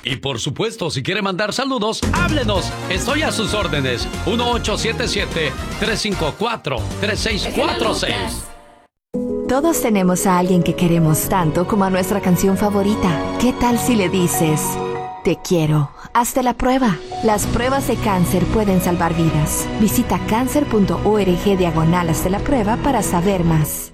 Y por supuesto, si quiere mandar saludos, háblenos. Estoy a sus órdenes. 1877-354-3646. Todos tenemos a alguien que queremos tanto como a nuestra canción favorita. ¿Qué tal si le dices: te quiero? Hazte la prueba. Las pruebas de cáncer pueden salvar vidas. Visita cáncer.org/hazte la prueba para saber más.